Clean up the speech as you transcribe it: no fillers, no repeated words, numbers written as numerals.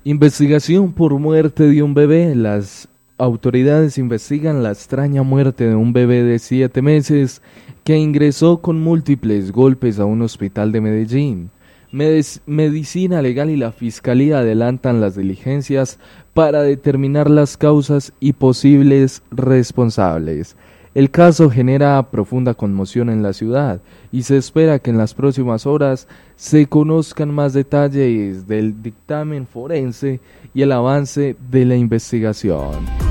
Investigación por muerte de un bebé. Las autoridades investigan la extraña muerte de un bebé de 7 meses que ingresó con múltiples golpes a un hospital de Medellín. Medicina Legal y la Fiscalía adelantan las diligencias para determinar las causas y posibles responsables. El caso genera profunda conmoción en la ciudad y se espera que en las próximas horas se conozcan más detalles del dictamen forense y el avance de la investigación.